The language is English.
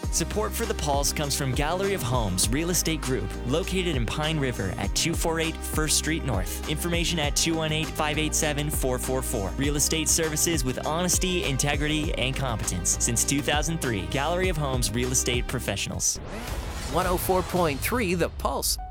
Support for The Pulse comes from Gallery of Homes Real Estate Group, located in Pine River at 248 First Street North. Information at 218-587-4444. Real estate services with honesty, integrity, and competence. Since 2003, Gallery of Homes Real Estate Professionals. 104.3 The Pulse.